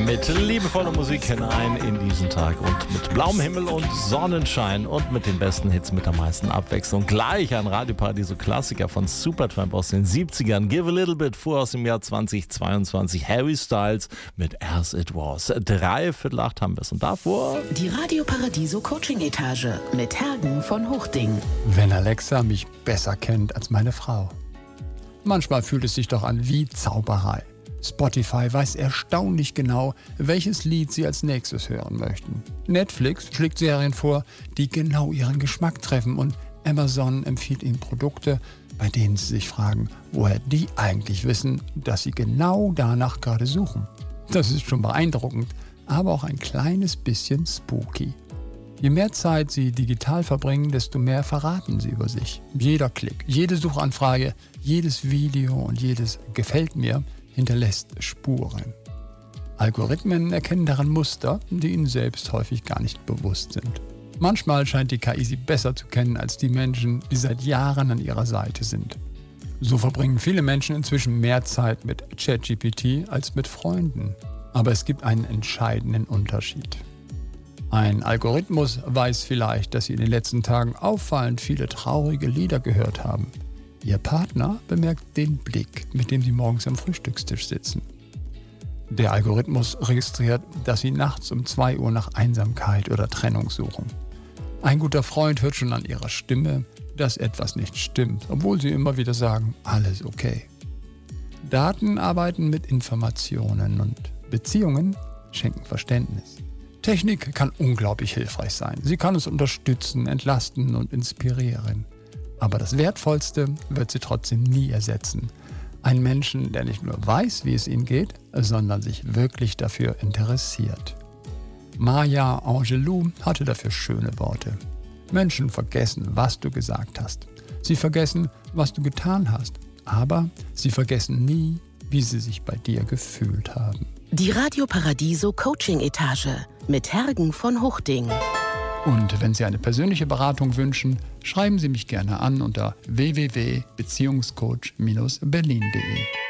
Mit liebevoller Musik hinein in diesen Tag und mit blauem Himmel und Sonnenschein und mit den besten Hits mit der meisten Abwechslung. Gleich ein Radioparadiso Klassiker von Supertramp aus den 70ern. Give a Little Bit vor aus dem Jahr 2022. Harry Styles mit As It Was. 7:45 haben wir es. Und davor die Radioparadiso Coaching Etage mit Hergen von Hochding. Wenn Alexa mich besser kennt als meine Frau. Manchmal fühlt es sich doch an wie Zauberei. Spotify weiß erstaunlich genau, welches Lied Sie als nächstes hören möchten. Netflix schlägt Serien vor, die genau Ihren Geschmack treffen, und Amazon empfiehlt Ihnen Produkte, bei denen Sie sich fragen, woher die eigentlich wissen, dass Sie genau danach gerade suchen. Das ist schon beeindruckend, aber auch ein kleines bisschen spooky. Je mehr Zeit Sie digital verbringen, desto mehr verraten Sie über sich. Jeder Klick, jede Suchanfrage, jedes Video und jedes Gefällt mir hinterlässt Spuren. Algorithmen erkennen daran Muster, die ihnen selbst häufig gar nicht bewusst sind. Manchmal scheint die KI sie besser zu kennen als die Menschen, die seit Jahren an ihrer Seite sind. So verbringen viele Menschen inzwischen mehr Zeit mit ChatGPT als mit Freunden. Aber es gibt einen entscheidenden Unterschied. Ein Algorithmus weiß vielleicht, dass Sie in den letzten Tagen auffallend viele traurige Lieder gehört haben. Ihr Partner bemerkt den Blick, mit dem Sie morgens am Frühstückstisch sitzen. Der Algorithmus registriert, dass Sie nachts um 2 Uhr nach Einsamkeit oder Trennung suchen. Ein guter Freund hört schon an Ihrer Stimme, dass etwas nicht stimmt, obwohl Sie immer wieder sagen, alles okay. Daten arbeiten mit Informationen und Beziehungen schenken Verständnis. Technik kann unglaublich hilfreich sein. Sie kann uns unterstützen, entlasten und inspirieren. Aber das Wertvollste wird sie trotzdem nie ersetzen. Einen Menschen, der nicht nur weiß, wie es ihnen geht, sondern sich wirklich dafür interessiert. Maya Angelou hatte dafür schöne Worte. Menschen vergessen, was du gesagt hast. Sie vergessen, was du getan hast. Aber sie vergessen nie, wie sie sich bei dir gefühlt haben. Die Radioparadiso Coaching Etage mit Hergen von Hochding. Und wenn Sie eine persönliche Beratung wünschen, schreiben Sie mich gerne an unter www.beziehungscoach-berlin.de.